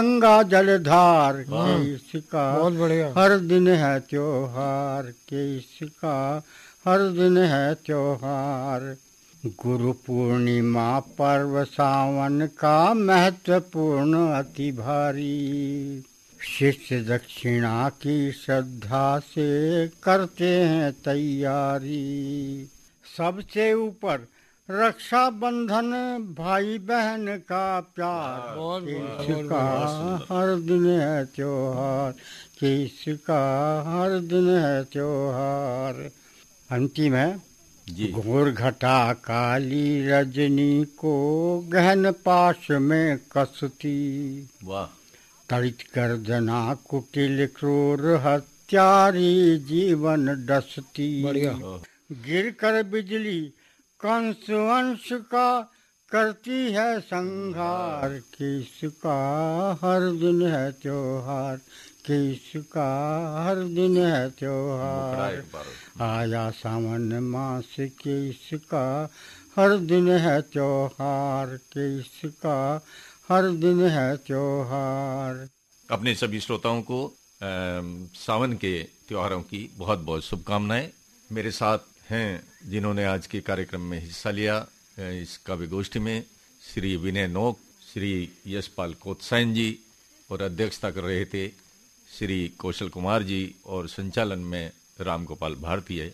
गंगा जलधार के इसका बहुत बढ़िया। हर दिन है त्योहार के इसका हर दिन है त्योहार। गुरु पूर्णिमा पर्व सावन का महत्वपूर्ण अति भारी। शिष्य दक्षिणा की श्रद्धा से करते हैं तैयारी। सबसे ऊपर रक्षा बंधन भाई बहन का प्यार। इसका हर दिन है त्योहार कि इसका हर दिन है त्योहार। अंतिम है घोर घटा काली रजनी को गहन पाश में कसती। वाह। तड़ित गर्जना कुटिल क्रूर हत्यारी जीवन डसती। बढ़िया। गिर कर बिजली कंस वंश का करती है संहार। किसका हर दिन है त्योहार किसका हर दिन है त्योहार। आया सावन मास किसका हर दिन है त्योहार किसका हर दिन है त्योहार। अपने सभी श्रोताओं को सावन के त्योहारों की बहुत बहुत शुभकामनाएं। मेरे साथ हैं जिन्होंने आज के कार्यक्रम में हिस्सा लिया इस काव्य गोष्ठी में, श्री विनय नोक, श्री यशपाल कोत्साइन जी, और अध्यक्षता कर रहे थे श्री कौशल कुमार जी, और संचालन में राम गोपाल भारतीय।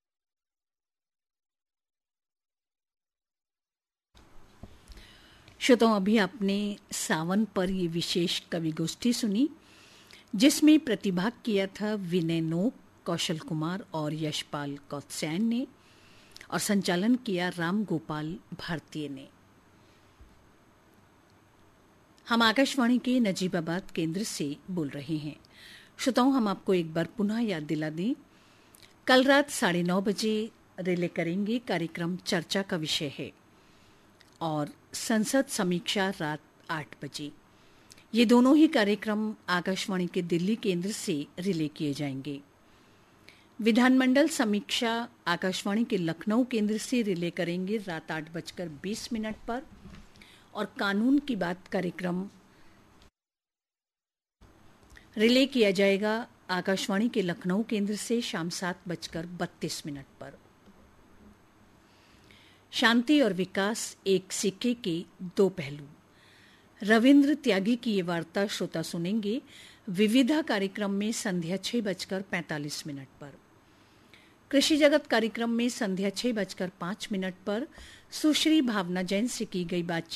श्रोताओं, अभी आपने सावन पर ये विशेष कवि गोष्ठी सुनी जिसमें प्रतिभाग किया था विनय नोक, कौशल कुमार और यशपाल कौत्सैन ने, और संचालन किया राम गोपाल भारतीय ने। हम आकाशवाणी के नजीबाबाद केंद्र से बोल रहे हैं। श्रोताओं, हम आपको एक बार पुनः याद दिला दें, कल रात 9:30 बजे रिले करेंगे कार्यक्रम चर्चा का विषय है, और संसद समीक्षा रात 8 बजे। ये दोनों ही कार्यक्रम आकाशवाणी के दिल्ली केंद्र से रिले किए जाएंगे। विधानमंडल समीक्षा आकाशवाणी के लखनऊ केंद्र से रिले करेंगे रात 8:20 पर, और कानून की बात कार्यक्रम रिले किया जाएगा आकाशवाणी के लखनऊ केंद्र से शाम 7:32 पर। शांति और विकास एक सिक्के के दो पहलू, रविंद्र त्यागी की ये वार्ता श्रोता सुनेंगे विविधा कार्यक्रम में संध्या 6:45 पर। कृषि जगत कार्यक्रम में संध्या 6:05 पर सुश्री भावना जैन से की गई बातचीत